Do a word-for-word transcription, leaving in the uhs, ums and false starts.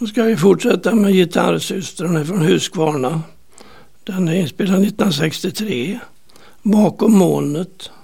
Då ska vi fortsätta med Gitarrsystrarna från Huskvarna. Den är inspelad nittonhundrasextiotre. Bakom molnet.